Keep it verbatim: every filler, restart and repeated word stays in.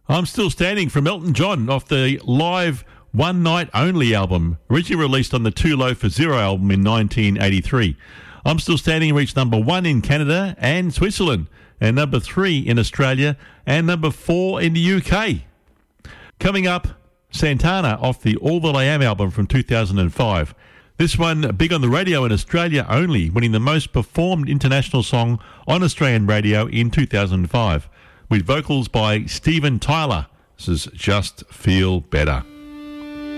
I'm Still Standing from Elton John off the live One Night Only album, originally released on the Too Low for Zero album in nineteen eighty-three. I'm Still Standing reached number one in Canada and Switzerland, and number three in Australia, and number four in the U K. Coming up, Santana off the All That I Am album from two thousand five. This one big on the radio in Australia only, winning the most performed international song on Australian radio in two thousand five, with vocals by Steven Tyler. This is Just Feel Better.